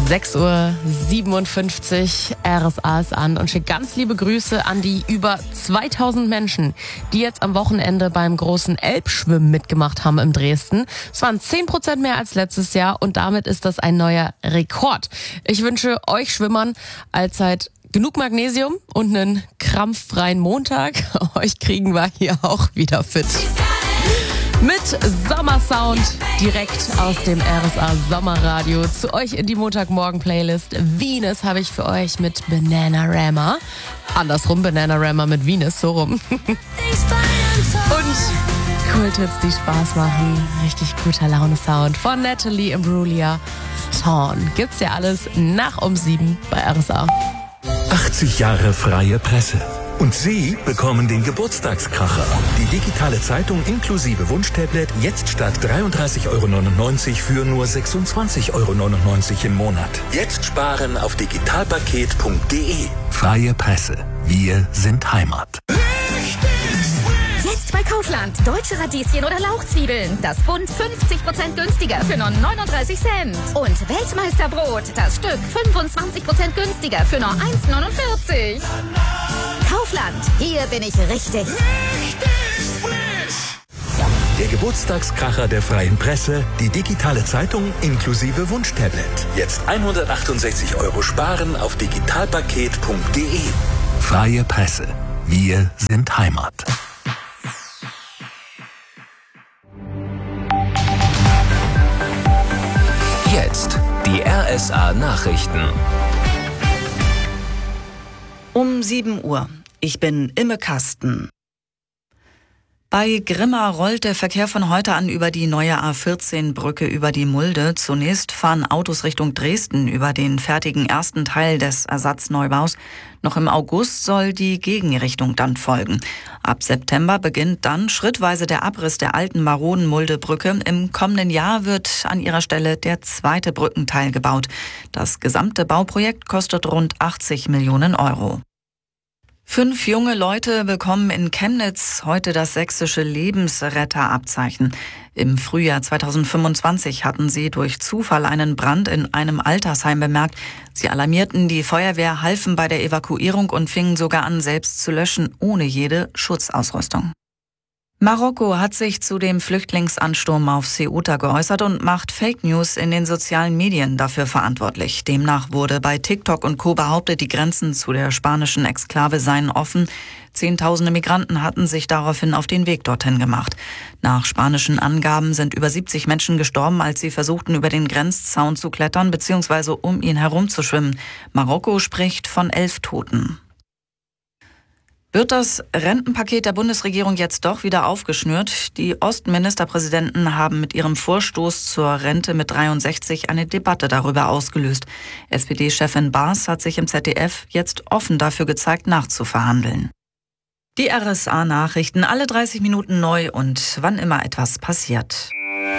6:57 Uhr, RSA ist an und schickt ganz liebe Grüße an die über 2000 Menschen, die jetzt am Wochenende beim großen Elbschwimmen mitgemacht haben in Dresden. Es waren 10% mehr als letztes Jahr und damit ist das ein neuer Rekord. Ich wünsche euch Schwimmern allzeit genug Magnesium und einen krampffreien Montag. Euch kriegen wir hier auch wieder fit. Mit Sommersound direkt aus dem RSA Sommerradio zu euch in die Montagmorgen-Playlist. Venus habe ich für euch mit Bananarama. Andersrum, Bananarama mit Venus, so rum. Und Kulthits, die Spaß machen. Richtig guter Laune-Sound von Natalie Imbruglia. Torn. Gibt's ja alles nach um 7 bei RSA. 80 Jahre freie Presse. Und Sie bekommen den Geburtstagskracher. Die digitale Zeitung inklusive Wunschtablet jetzt statt 33,99 € für nur 26,99 € im Monat. Jetzt sparen auf digitalpaket.de. Freie Presse. Wir sind Heimat. Jetzt bei Kaufland. Deutsche Radieschen oder Lauchzwiebeln. Das Bund 50% günstiger für nur 39 Cent. Und Weltmeisterbrot. Das Stück 25% günstiger für nur 1,49. Kaufland. Hier bin ich richtig. Der Geburtstagskracher der freien Presse, die digitale Zeitung inklusive Wunschtablet. Jetzt 168 € sparen auf digitalpaket.de. Freie Presse. Wir sind Heimat. Jetzt die RSA Nachrichten. Um 7 Uhr. Ich bin Imme Kasten. Bei Grimma rollt der Verkehr von heute an über die neue A14-Brücke über die Mulde. Zunächst fahren Autos Richtung Dresden über den fertigen ersten Teil des Ersatzneubau's. Noch im August soll die Gegenrichtung dann folgen. Ab September beginnt dann schrittweise der Abriss der alten maroden Muldebrücke. Im kommenden Jahr wird an ihrer Stelle der zweite Brückenteil gebaut. Das gesamte Bauprojekt kostet rund 80 Millionen €. 5 junge Leute bekommen in Chemnitz heute das sächsische Lebensretterabzeichen. Im Frühjahr 2025 hatten sie durch Zufall einen Brand in einem Altersheim bemerkt. Sie alarmierten die Feuerwehr, halfen bei der Evakuierung und fingen sogar an, selbst zu löschen, ohne jede Schutzausrüstung. Marokko hat sich zu dem Flüchtlingsansturm auf Ceuta geäußert und macht Fake News in den sozialen Medien dafür verantwortlich. Demnach wurde bei TikTok und Co. behauptet, die Grenzen zu der spanischen Exklave seien offen. Zehntausende Migranten hatten sich daraufhin auf den Weg dorthin gemacht. Nach spanischen Angaben sind über 70 Menschen gestorben, als sie versuchten, über den Grenzzaun zu klettern bzw. um ihn herumzuschwimmen. Marokko spricht von 11 Toten. Wird das Rentenpaket der Bundesregierung jetzt doch wieder aufgeschnürt? Die Ostministerpräsidenten haben mit ihrem Vorstoß zur Rente mit 63 eine Debatte darüber ausgelöst. SPD-Chefin Baas hat sich im ZDF jetzt offen dafür gezeigt, nachzuverhandeln. Die RSA-Nachrichten alle 30 Minuten neu und wann immer etwas passiert.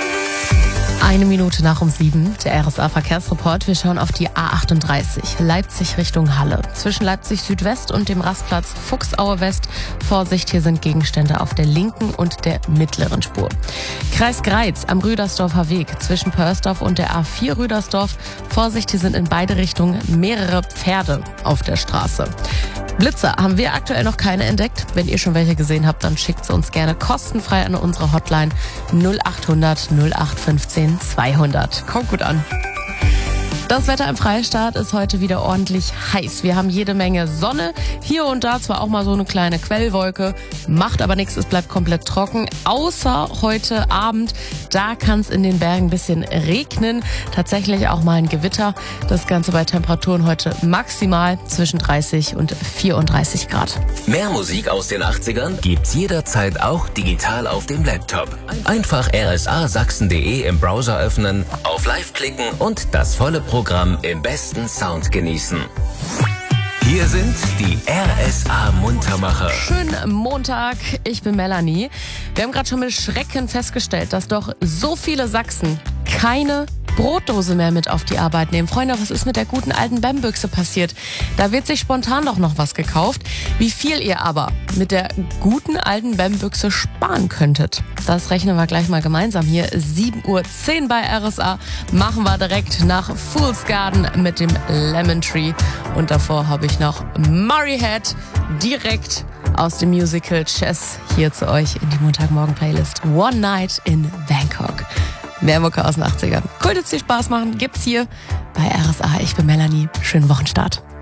1 Minute nach um 7, der RSA-Verkehrsreport. Wir schauen auf die A38, Leipzig Richtung Halle. Zwischen Leipzig Südwest und dem Rastplatz Fuchsaue West. Vorsicht, hier sind Gegenstände auf der linken und der mittleren Spur. Kreis Greiz am Rüdersdorfer Weg zwischen Pörsdorf und der A4 Rüdersdorf. Vorsicht, hier sind in beide Richtungen mehrere Pferde auf der Straße. Blitzer haben wir aktuell noch keine entdeckt. Wenn ihr schon welche gesehen habt, dann schickt sie uns gerne kostenfrei an unsere Hotline 0800 0815 200. Kommt gut an. Das Wetter im Freistaat ist heute wieder ordentlich heiß. Wir haben jede Menge Sonne. Hier und da zwar auch mal so eine kleine Quellwolke, macht aber nichts, es bleibt komplett trocken. Außer heute Abend, da kann es in den Bergen ein bisschen regnen. Tatsächlich auch mal ein Gewitter. Das Ganze bei Temperaturen heute maximal zwischen 30 und 34 Grad. Mehr Musik aus den 80ern gibt's jederzeit auch digital auf dem Laptop. Einfach rsasachsen.de im Browser öffnen, auf Live klicken und das volle Programm im besten Sound genießen. Hier sind die RSA-Muntermacher. Schönen Montag, ich bin Melanie. Wir haben gerade schon mit Schrecken festgestellt, dass doch so viele Sachsen keine Brotdose mehr mit auf die Arbeit nehmen. Freunde, was ist mit der guten alten Bam-Büchse passiert? Da wird sich spontan doch noch was gekauft. Wie viel ihr aber mit der guten alten Bam-Büchse sparen könntet, das rechnen wir gleich mal gemeinsam hier. 7:10 Uhr bei RSA machen wir direkt nach Fool's Garden mit dem Lemon Tree. Und davor habe ich noch Murray Head direkt aus dem Musical Chess hier zu euch in die Montagmorgen-Playlist. One Night in Bangkok. Mehr Mucke aus den 80ern. Cool, dass dir Spaß machen. Gibt's hier bei RSA. Ich bin Melanie. Schönen Wochenstart.